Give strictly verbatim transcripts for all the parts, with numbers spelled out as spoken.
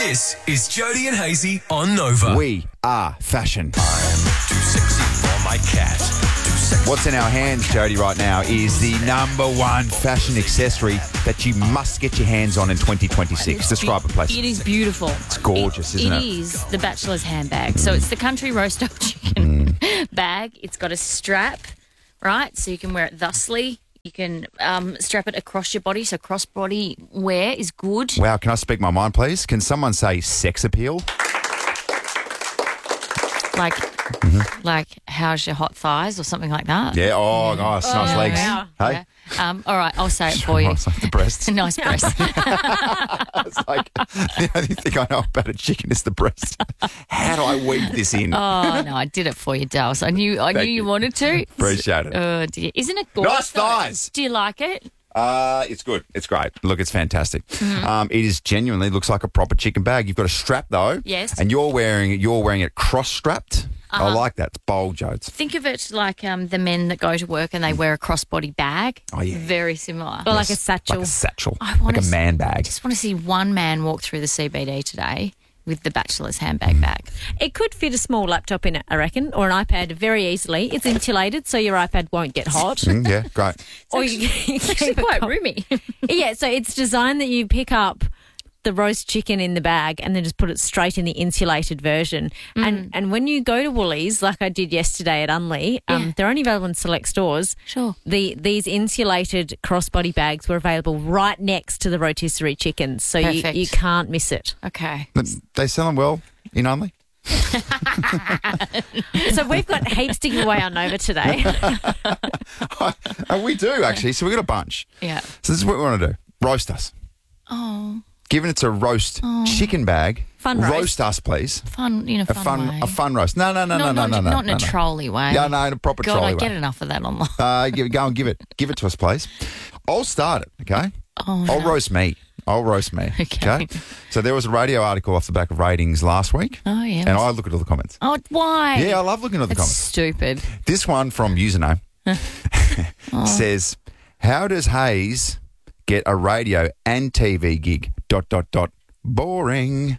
This is Jody and Hazy on Nova. We are fashion. I'm too sexy for my cat. Too sexy. What's in our hands, Jody, right now is the number one fashion accessory that you must get your hands on in twenty twenty-six. Describe it, please. It is beautiful. It's gorgeous, isn't it? It is the bachelor's handbag. So it's the country roast up chicken Mm. bag. It's got a strap, right? So you can wear it thusly. You can um, strap it across your body. So cross-body wear is good. Wow, can I speak my mind, please? Can someone say sex appeal? Like, Mm-hmm. like how's your hot thighs or something like that. Yeah, oh, nice, nice Yeah, legs. yeah, Hey? yeah. Um, all right, I'll say it for you. Nice, like the breasts. Nice breast. It's like, the only thing I know about a chicken is the breast. How do I weave this in? Oh no, I did it for you, Dals. I knew, I knew Thank you you. wanted to. Appreciate it. Oh dear, isn't it gorgeous? Nice though? thighs. Do you like it? Uh, it's good. It's great. Look, it's fantastic. Mm-hmm. Um, it is genuinely looks like a proper chicken bag. You've got a strap though. Yes. And you're wearing it. You're wearing it cross-strapped. I Uh-huh. like that. It's bold, Jodes. Think of it like um, the men that go to work and they wear a crossbody bag. Oh, yeah. Very similar. Or like a satchel. Like a satchel. I wanna Like a s- man I bag. just want to see one man walk through the C B D today with the bachelor's handbag bag. It could fit a small laptop in it, I reckon, or an iPad very easily. It's insulated, so your iPad won't get hot. Mm, yeah, great. or you, you It's actually keep it quite cold. roomy. Yeah, so it's designed that you pick up the roast chicken in the bag and then just put it straight in the insulated version. Mm. And and when you go to Woolies, like I did yesterday at Unley, um, Yeah. they're only available in select stores. Sure. The These insulated crossbody bags were available right next to the rotisserie chickens, so you, Perfect. you can't miss it. Okay. But they sell them well in Unley. So we've got heaps to give away on Nova today. Oh, we do, actually. So we've got a bunch. Yeah. So this is what we want to do. Roast us. Oh, Given it's a roast chicken bag, Fun roast. roast us, please. fun in a A fun, fun, way. a fun roast. No, no, no, not, no, no, not, no, no. not in no, a no. trolley way. Yeah, no, in a proper God, trolley I get way. enough of that online. Uh, give, go and give it. Give it to us, please. I'll start it, okay? Oh, I'll no. roast me. I'll roast me. Okay. So there was a radio article off the back of ratings last week. Oh, yeah. And I look at all the comments. Oh, why? Yeah, I love looking at the It's comments. stupid. This one from username Oh. says, "How does Hayes get a radio and T V gig? Dot dot dot. Boring."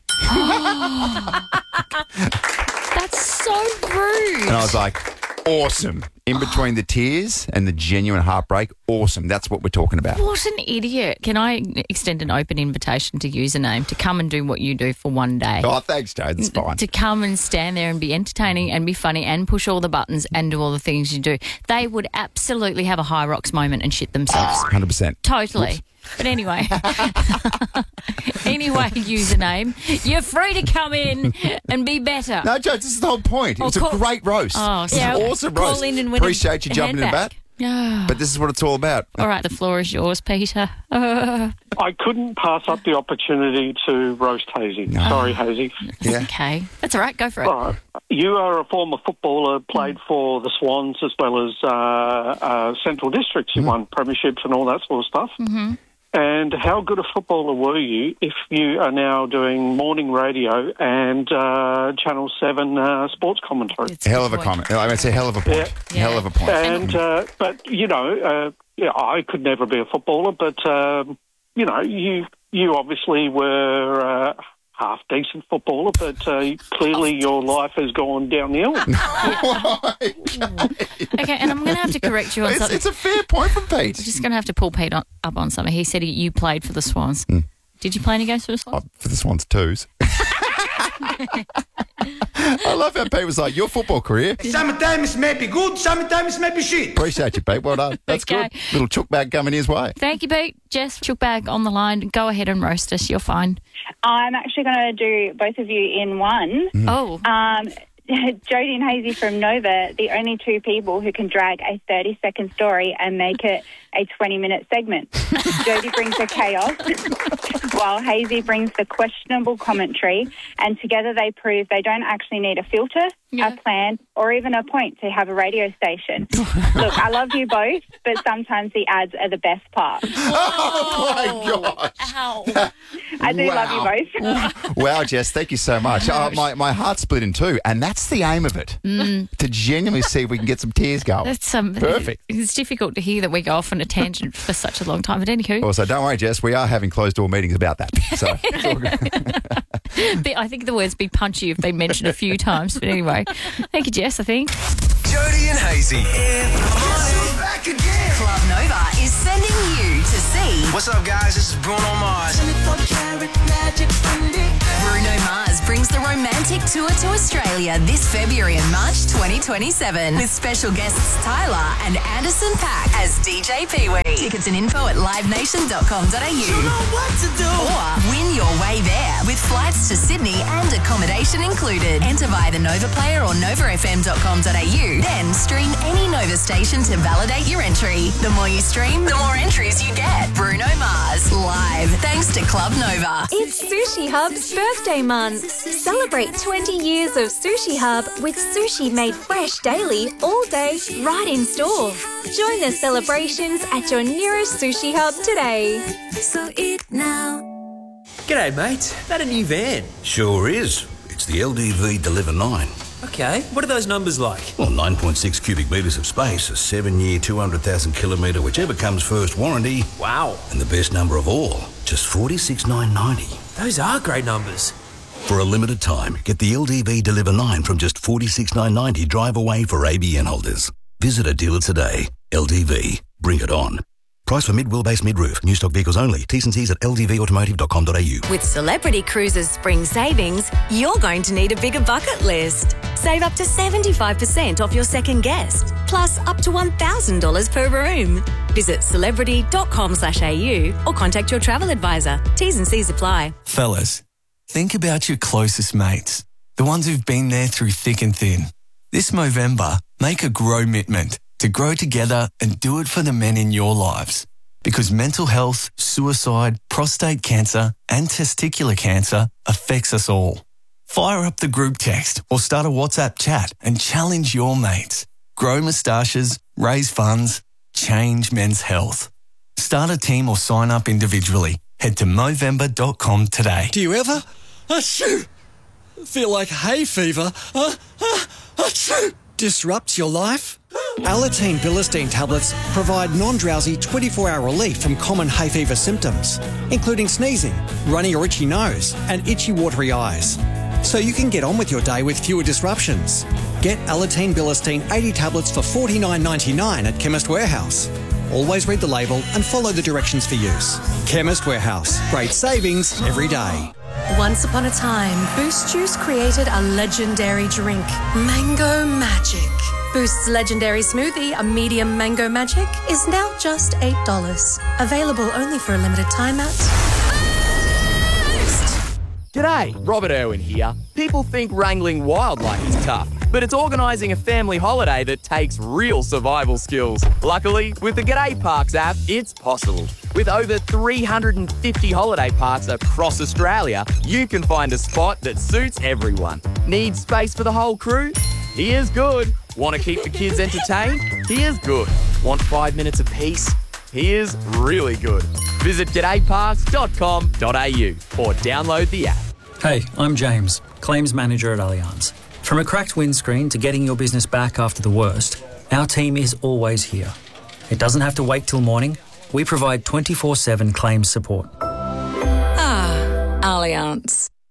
That's so rude. And I was like, awesome. In between the tears and the genuine heartbreak, awesome. That's what we're talking about. What an idiot. Can I extend an open invitation to username to come and do what you do for one day? Oh, thanks, Joe. That's fine. To come and stand there and be entertaining and be funny and push all the buttons and do all the things you do. They would absolutely have a High Rocks moment and shit themselves. one hundred percent. Totally. But anyway, anyway, username, you're free to come in and be better. No, Joe, this is the whole point. It was call- a great roast. Oh, It's an yeah, awesome call roast. in and win a- Appreciate you a jumping in handbag. back. Ah. But this is what it's all about. All right, the floor is yours, Peter. I couldn't pass up the opportunity to roast Hazy. Sorry, Hazy. Yeah. Okay, that's all right. Go for it. Uh, you are a former footballer, played for the Swans as well as uh, uh, Central Districts. You won premierships and all that sort of stuff. Mm-hmm. And how good a footballer were you if you are now doing morning radio and uh, Channel seven uh, sports commentary? It's a Hell good of a point. comment. I mean, it's a hell of a point. Yeah. Hell of a point. And uh, but you know, uh, yeah, I could never be a footballer, but um, you know, you you obviously were uh, half decent footballer, but uh, clearly your life has gone downhill. Okay, and I'm going to have to correct you on It's, something. it's a fair point from Pete. I'm just going to have to pull Pete on, up on something. He said he, you played for the Swans. Did you play any games for the Swans? Oh, for the Swans twos. I love how Pete was like, your football career. Sometimes may be good, sometimes may be shit. Appreciate you, Pete. Well done. That's Okay. good. Little chook bag coming his way. Thank you, Pete. Jess, chook bag on the line. Go ahead and roast us. You're fine. I'm actually going to do both of you in one. Oh, Um, Jody and Hazy from Nova, the only two people who can drag a thirty-second story and make it a twenty-minute segment. Jody brings the chaos, while Hazy brings the questionable commentary, and together they prove they don't actually need a filter, Yeah. a plan, or even a point to have a radio station. Look, I love you both, but sometimes the ads are the best part. Oh, my gosh. ow. I do Wow. love you both. Wow, Jess, thank you so much. Oh, my, my heart split in two, and that's the aim of it, to genuinely see if we can get some tears going. That's um, Perfect. It's difficult to hear that we go off on a on a tangent for such a long time. But anywho, Also, don't worry, Jess, we are having closed-door meetings about that. So it's all good. I think the words "be punchy" have been mentioned a few times. But anyway, thank you, Jess. I think. Jody and Hazy. In the morning. Back again. Club Nova is sending you to see What's up, guys? This is Bruno Mars. Bruno Mars brings the romantic tour to Australia this February and March twenty twenty-seven with special guests Tyler and Anderson Paak as D J Pee-wee. Tickets and info at live nation dot com dot a u. You know what to do. Or win your way there with flights to Sydney and accommodation included. Enter via the Nova Player or nova f m dot com dot a u. Then stream any Nova station to validate your entry. The more you stream, the more entries you get. Bruno Mars, live, thanks to Club Nova. It's Sushi Hub's birthday month. Celebrate twenty years of Sushi Hub with sushi made fresh daily, all day, right in store. Join the celebrations at your nearest Sushi Hub today. So eat now. G'day, mate. That a new van? Sure is. It's the L D V Deliver nine. Okay, what are those numbers like? Well, nine point six cubic metres of space, a seven-year, two hundred thousand kilometre, whichever comes first warranty. Wow. And the best number of all, just forty-six thousand nine hundred ninety. Those are great numbers. For a limited time, get the L D V Deliver nine from just forty-six thousand nine hundred ninety drive away for A B N holders. Visit a dealer today. L D V. Bring it on. Price for mid-wheelbase mid-roof. New stock vehicles only. T's and C's at l d v automotive dot com dot a u. With Celebrity Cruises Spring Savings, you're going to need a bigger bucket list. Save up to seventy-five percent off your second guest, plus up to one thousand dollars per room. Visit celebrity dot com slash a u or contact your travel advisor. T's and C's apply. Fellas, think about your closest mates, the ones who've been there through thick and thin. This Movember, make a grow-mitment to grow together and do it for the men in your lives. Because mental health, suicide, prostate cancer and testicular cancer affects us all. Fire up the group text or start a WhatsApp chat and challenge your mates. Grow moustaches, raise funds, change men's health. Start a team or sign up individually. Head to movember dot com today. Do you ever achoo, feel like hay fever uh, uh, achoo, disrupts your life? Alateen Bilistine tablets provide non-drowsy twenty-four hour relief from common hay fever symptoms, including sneezing, runny or itchy nose, and itchy watery eyes. So you can get on with your day with fewer disruptions. Get Alateen Bilistine eighty tablets for forty-nine ninety-nine at Chemist Warehouse. Always read the label and follow the directions for use. Chemist Warehouse. Great savings every day. Once upon a time, Boost Juice created a legendary drink, Mango Magic. Boost's legendary smoothie, a medium mango magic, is now just eight dollars. Available only for a limited time at Boost. G'day, Robert Irwin here. People think wrangling wildlife is tough, but it's organising a family holiday that takes real survival skills. Luckily, with the G'day Parks app, it's possible. With over three hundred fifty holiday parks across Australia, you can find a spot that suits everyone. Need space for the whole crew? Here's good. Want to keep the kids entertained? Here's good. Want five minutes of peace? Here's really good. Visit g'day parks dot com dot a u or download the app. Hey, I'm James, Claims Manager at Allianz. From a cracked windscreen to getting your business back after the worst, our team is always here. It doesn't have to wait till morning. We provide twenty-four seven claims support. Ah, Allianz.